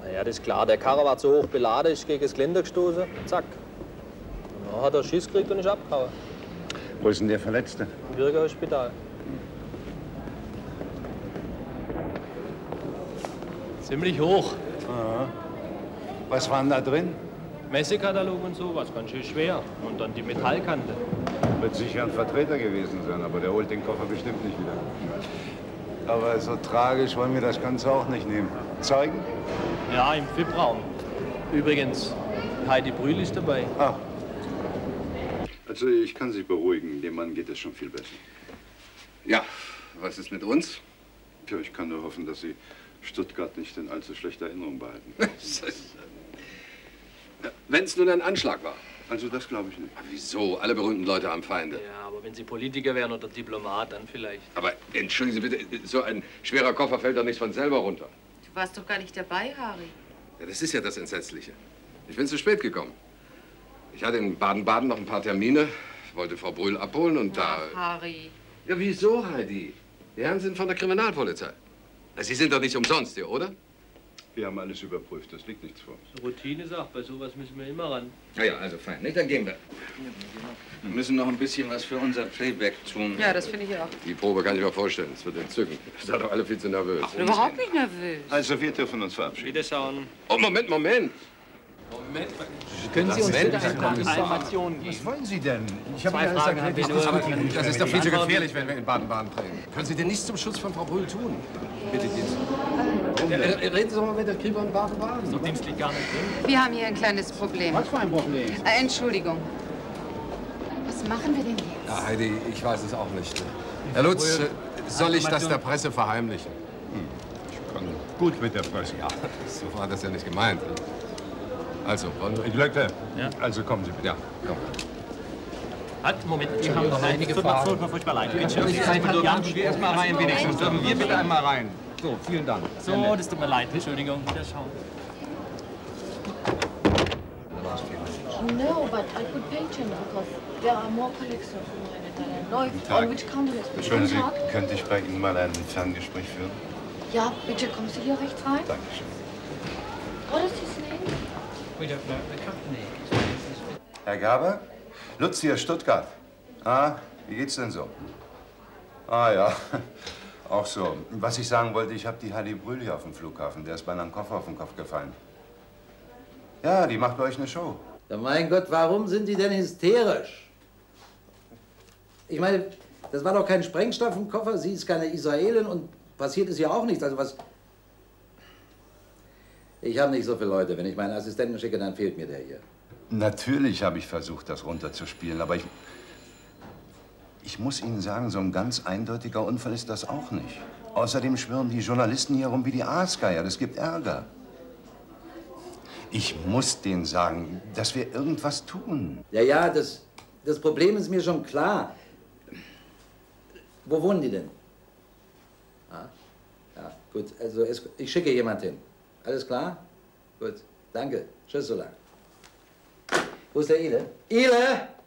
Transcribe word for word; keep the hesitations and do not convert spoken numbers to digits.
Naja, das ist klar. Der Karrer war zu hoch beladen, ist gegen das Geländer gestoßen. Zack. Und dann hat er Schiss gekriegt und ist abgehauen. Wo ist denn der Verletzte? Im Bürgerhospital. Ziemlich hoch. Aha. Was war denn da drin? Messekatalog und sowas, ganz schön schwer. Und dann die Metallkante. Wird sicher ein Vertreter gewesen sein, aber der holt den Koffer bestimmt nicht wieder. Aber so tragisch wollen wir das Ganze auch nicht nehmen. Zeugen? Ja, im V I P-Raum. Übrigens, Heidi Brühl ist dabei. Ah. Also ich kann Sie beruhigen, dem Mann geht es schon viel besser. Ja, was ist mit uns? Tja, ich kann nur hoffen, dass Sie Stuttgart nicht in allzu schlechter Erinnerung behalten. Wenn es nun ein Anschlag war. Also das glaube ich nicht. Aber wieso? Alle berühmten Leute haben Feinde. Ja, aber wenn Sie Politiker wären oder Diplomat, dann vielleicht. Aber entschuldigen Sie bitte, so ein schwerer Koffer fällt doch nicht von selber runter. Du warst doch gar nicht dabei, Harry. Ja, das ist ja das Entsetzliche. Ich bin zu spät gekommen. Ich hatte in Baden-Baden noch ein paar Termine, wollte Frau Brühl abholen und Ach, da... Harry. Ja, wieso, Heidi? Die Herren sind von der Kriminalpolizei. Sie sind doch nicht umsonst hier, oder? Wir haben alles überprüft, das liegt nichts vor. Routine sagt, bei sowas müssen wir immer ran. Na ja, also fein. Nicht, dann gehen wir. Wir müssen noch ein bisschen was für unser Playback tun. Ja, das finde ich auch. Die Probe kann ich mir vorstellen. Es wird entzückend. Ihr seid doch alle viel zu nervös. Ich bin überhaupt nicht nervös. Also wir dürfen uns verabschieden. Wiederschauen. Oh, Moment, Moment. Moment. Können Sie uns bitte eine Information geben? Was wollen Sie denn? Ich habe Zwei Ihnen alles Fragen erklärt. haben wir Das, nur. ist das ist doch viel zu gefährlich, wenn wir in Baden-Baden drehen. Können Sie denn nichts zum Schutz von Frau Brühl tun? Bitte, jetzt. Äh, Reden Sie doch mal mit der Kripo in Baden-Baden. So dienstlich gar nicht drin. Wir haben hier ein kleines Problem. Was für ein Problem? Äh, Entschuldigung. Was machen wir denn jetzt? Ja, Heidi, ich weiß es auch nicht. Herr Lutz, äh, soll ich das der Presse verheimlichen? Hm. Ich kann gut mit der Presse. Ja, so war das ja nicht gemeint. Also, wollen wir... Glöckle, Ja. also kommen Sie bitte. Ja, komm. Halt, Moment, wir haben noch einige Fragen. Tut mir furchtbar leid. Bitte schön. Geh erst mal rein, wenigstens. Dürfen wir bitte einmal rein? So, vielen Dank. So, das tut mir leid. Entschuldigung, wiederschauen. No, but I could paint him because there are more collections of mine that I know. Guten Tag. On which counter is Entschuldigen Sie, Guten Tag. könnte ich bei Ihnen mal ein Ferngespräch führen? Ja, bitte, kommen Sie hier rechts rein. Dankeschön. What is his name? We don't know the company. Herr Gaber? Lutz hier, Stuttgart. Ah, wie geht's denn so? Ah ja, auch so. Was ich sagen wollte, ich habe die Heidi Brühl hier auf dem Flughafen. Der ist beinahe ein Koffer auf den Kopf gefallen. Ja, die macht bei euch eine Show. Ja, mein Gott, warum sind die denn hysterisch? Ich meine, das war doch kein Sprengstoff im Koffer, sie ist keine Israelin und passiert ist ja auch nichts. Also was... Ich habe nicht so viele Leute. Wenn ich meinen Assistenten schicke, dann fehlt mir der hier. Natürlich habe ich versucht, das runterzuspielen, aber ich... Ich muss Ihnen sagen, so ein ganz eindeutiger Unfall ist das auch nicht. Außerdem schwirren die Journalisten hier rum wie die Aasgeier. Das gibt Ärger. Ich muss denen sagen, dass wir irgendwas tun. Ja, ja, das, das Problem ist mir schon klar. Wo wohnen die denn? Ah, ja, gut. Also es, ich schicke jemand hin. Alles klar? Gut. Danke. Tschüss so lang. Wo ist der Ile? Ile!